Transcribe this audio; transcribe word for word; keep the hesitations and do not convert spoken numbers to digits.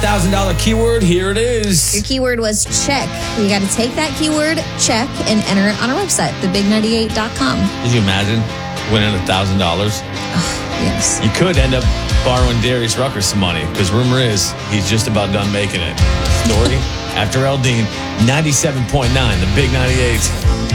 one thousand dollars keyword, here it is. Your keyword was check. You got to take that keyword, check, and enter it on our website, the big ninety-eight dot com. Did you imagine winning one thousand dollars? Yes. You could end up borrowing Darius Rucker some money, because rumor is he's just about done making it. Story after Eldine, ninety-seven point nine, the Big ninety-eight.